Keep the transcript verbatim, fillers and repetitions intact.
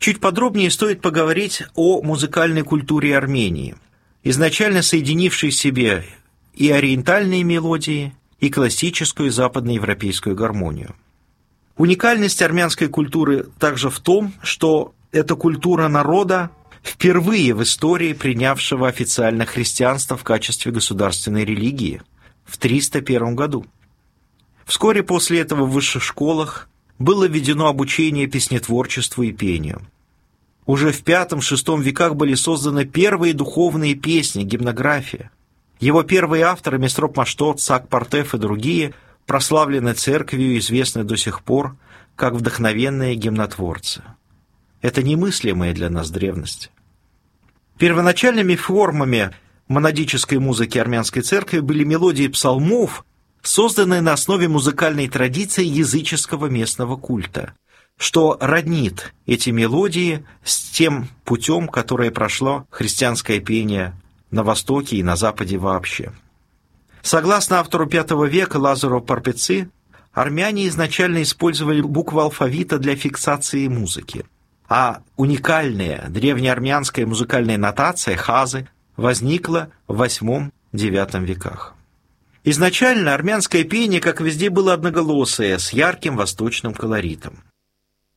Чуть подробнее стоит поговорить о музыкальной культуре Армении, изначально соединившей в себе и ориентальные мелодии, и классическую западноевропейскую гармонию. Уникальность армянской культуры также в том, что это культура народа, впервые в истории принявшего официально христианство в качестве государственной религии в триста первом году. Вскоре после этого в высших школах было введено обучение песнетворчеству и пению. Уже в пятом-шестом веках были созданы первые духовные песни, гимнография. Его первые авторы, Месроп Маштот, Сак Партеф и другие, прославлены церковью и известны до сих пор как вдохновенные гимнотворцы. Это немыслимая для нас древность. Первоначальными формами монадической музыки армянской церкви были мелодии псалмов, созданные на основе музыкальной традиции языческого местного культа, что роднит эти мелодии с тем путем, которое прошло христианское пение на Востоке и на Западе вообще. Согласно автору пятого века Лазару Парпеци, армяне изначально использовали буквы алфавита для фиксации музыки, а уникальная древнеармянская музыкальная нотация хазы возникла в восьмом-девятом веках. Изначально армянское пение, как везде, было одноголосое, с ярким восточным колоритом.